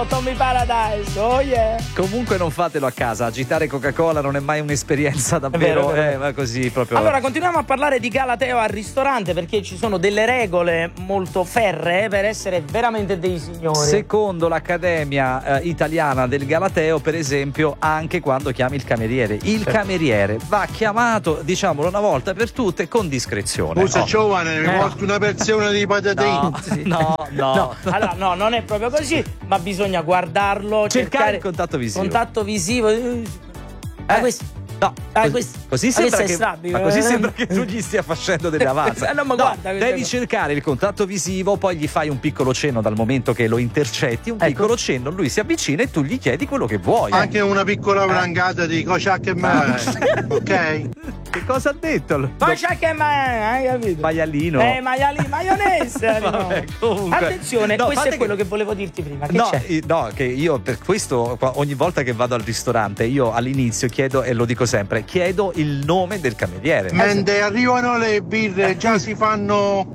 Oh, Tommy Paradise, oh yeah. Comunque non fatelo a casa, agitare Coca-Cola non è mai un'esperienza davvero, vero. ma così proprio. Allora, continuiamo a parlare di Galateo al ristorante, perché ci sono delle regole molto ferree per essere veramente dei signori. Secondo l'Accademia Italiana del Galateo, per esempio, anche quando chiami il cameriere. Il cameriere va chiamato, diciamolo una volta per tutte, con discrezione. Scusa, giovane, mi porti una porzione di patatine? No. Allora, no, non è proprio così, ma bisogna guardarlo, Cercare il contatto visivo. Contatto visivo. Questo. No, così sembra che, stabile, ma così sembra che tu gli stia facendo delle avanze. No, ma guarda, devi cercare il contatto visivo, poi gli fai un piccolo cenno dal momento che lo intercetti, un piccolo cenno, lui si avvicina e tu gli chiedi quello che vuoi. Anche una piccola brangata di cociacche e mare, ok? Che cosa ha detto? Cociacche e mare, hai capito? Maialino. Maionese. Vabbè, comunque. Attenzione, No, questo è fate quello che volevo dirti prima. Che No, c'è? no, che io per questo ogni volta che vado al ristorante io all'inizio chiedo, e lo dico sempre, chiedo il nome del cameriere. Mentre arrivano le birre già si fanno...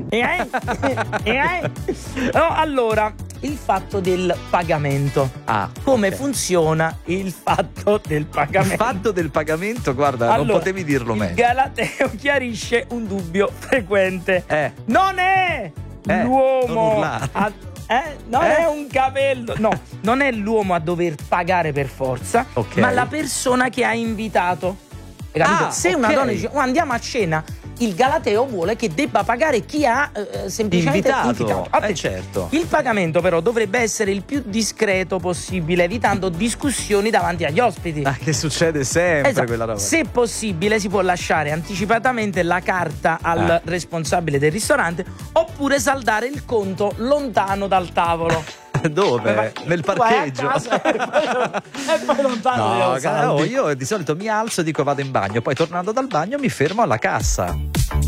No, allora, il fatto del pagamento. Come funziona il fatto del pagamento? Il fatto del pagamento, guarda, non potevi dirlo meglio. Il Galateo chiarisce un dubbio frequente. Non è l'uomo non è un capello. No, non è l'uomo a dover pagare per forza, ma la persona che ha invitato. Capito? Se una donna dice andiamo a cena, il Galateo vuole che debba pagare chi ha semplicemente invitato. Certo. Il pagamento però dovrebbe essere il più discreto possibile, evitando discussioni davanti agli ospiti. Che succede sempre, esatto. Quella roba. Se possibile si può lasciare anticipatamente la carta al responsabile del ristorante, oppure saldare il conto lontano dal tavolo. Dove? Nel parcheggio. E poi lontano. Io di solito mi alzo e dico vado in bagno, poi tornando dal bagno mi fermo alla cassa.